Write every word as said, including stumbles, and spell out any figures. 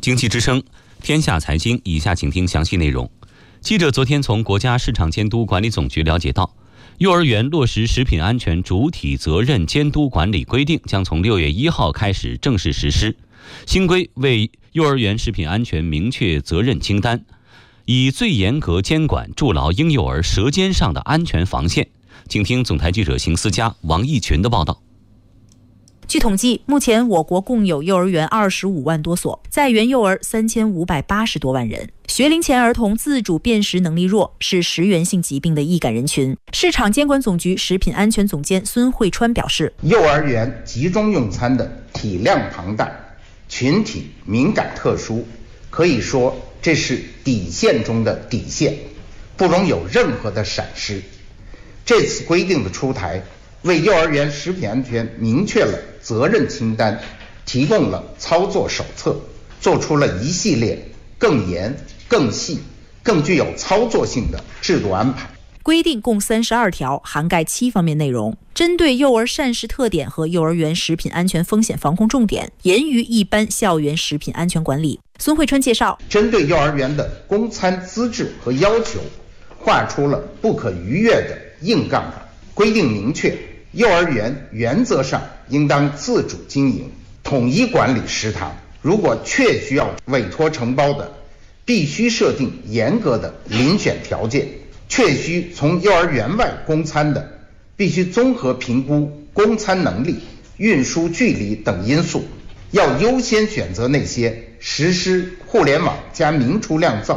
经济之声，天下财经，以下请听详细内容。记者昨天从国家市场监督管理总局了解到，幼儿园落实食品安全主体责任监督管理规定将从六月一号开始正式实施。新规为幼儿园食品安全明确责任清单，以最严格监管筑牢婴幼儿舌尖上的安全防线。请听总台记者邢思佳、王义群的报道。 据统计，目前我国共有幼儿园二十五万多所，在园幼儿三千五百八十多万人。学龄前儿童自主辨识能力弱，是食源性疾病的易感人群。市场监管总局食品安全总监孙慧川表示， 幼儿园集中用餐的体量庞大，群体敏感特殊，可以说这是底线中的底线，不容有任何的闪失。这次规定的出台，为幼儿园食品安全明确了责任清单，提供了操作手册，做出了一系列更严、更细、更具有操作性的制度安排。 规定共三十二条，涵盖七方面内容，针对幼儿膳食特点和幼儿园食品安全风险防控重点，严于一般校园食品安全管理。孙慧川介绍， 针对幼儿园的供餐资质和要求，划出了不可逾越的硬杠杆，规定明确，幼儿园原则上应当自主经营，统一管理食堂。如果确需要委托承包的，必须设定严格的遴选条件；确需从幼儿园外供餐的，必须综合评估供餐能力、运输距离等因素，要优先选择那些实施互联网加明厨亮灶